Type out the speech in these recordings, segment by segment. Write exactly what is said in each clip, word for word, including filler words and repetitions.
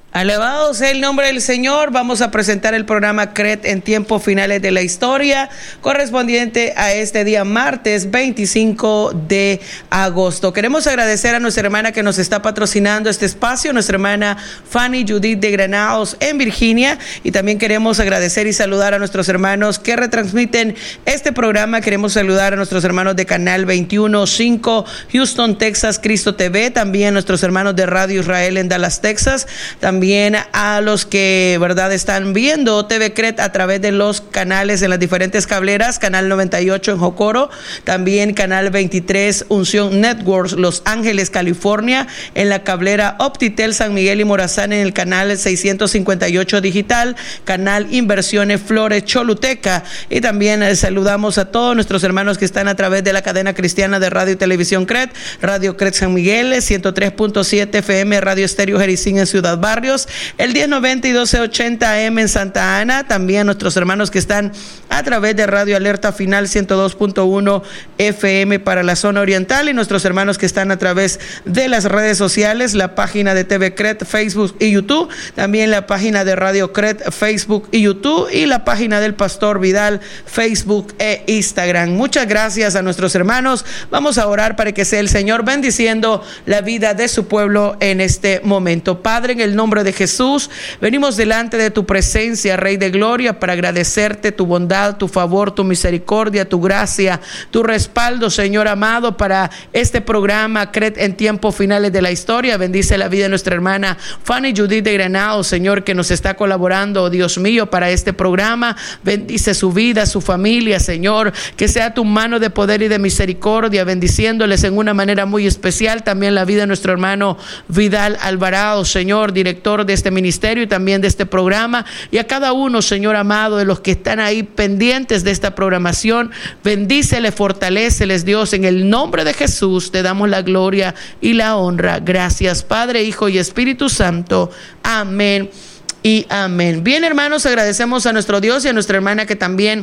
Alabado sea el nombre del Señor. Vamos a presentar el programa C R E T en tiempos finales de la historia, correspondiente a este día martes veinticinco de agosto. Queremos agradecer a nuestra hermana que nos está patrocinando este espacio, nuestra hermana Fanny Judith de Granados en Virginia, y también queremos agradecer y saludar a nuestros hermanos que retransmiten este programa. Queremos saludar a nuestros hermanos de Canal veintiuno punto cinco Houston, Texas, Cristo T V, también a nuestros hermanos de Radio Israel en Dallas, Texas, también También a los que, verdad, están viendo T V C R E T a través de los canales en las diferentes cableras, Canal noventa y ocho en Jocoro, también Canal veintitrés Unción Networks, Los Ángeles, California, en la cablera Optitel San Miguel y Morazán en el canal seiscientos cincuenta y ocho Digital, Canal Inversiones Flores Choluteca, y también eh, saludamos a todos nuestros hermanos que están a través de la cadena cristiana de radio y televisión C R E T, Radio C R E T San Miguel, ciento tres punto siete F M, Radio Estéreo Jericín en Ciudad Barrios, el diez noventa y doce ochenta A M en Santa Ana, también nuestros hermanos que están a través de Radio Alerta Final ciento dos punto uno F M para la zona oriental, y nuestros hermanos que están a través de las redes sociales, la página de T V C R E T, Facebook y YouTube, también la página de Radio C R E T, Facebook y YouTube, y la página del Pastor Vidal, Facebook e Instagram. Muchas gracias a nuestros hermanos. Vamos a orar para que sea el Señor bendiciendo la vida de su pueblo en este momento. Padre, en el nombre de Jesús, venimos delante de tu presencia, Rey de Gloria, para agradecerte tu bondad, tu favor, tu misericordia, tu gracia, tu respaldo, Señor amado, para este programa C R E T en tiempos finales de la historia. Bendice la vida de nuestra hermana Fanny Judith de Granados, Señor, que nos está colaborando, oh Dios mío, para este programa. Bendice su vida, su familia, Señor, que sea tu mano de poder y de misericordia, bendiciéndoles en una manera muy especial. También la vida de nuestro hermano Vidal Alvarado, Señor, director de este ministerio y también de este programa, y a cada uno, Señor amado, de los que están ahí pendientes de esta programación. Bendíceles, fortaléceles, Dios, en el nombre de Jesús te damos la gloria y la honra. Gracias, Padre, Hijo y Espíritu Santo. Amén y amén. Bien, hermanos, agradecemos a nuestro Dios y a nuestra hermana que también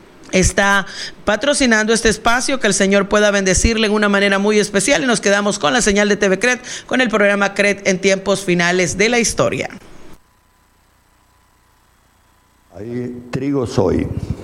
está patrocinando este espacio. Que el Señor pueda bendecirle en una manera muy especial, y nos quedamos con la señal de T V C R E T, con el programa C R E T en tiempos finales de la historia. Ahí trigo soy.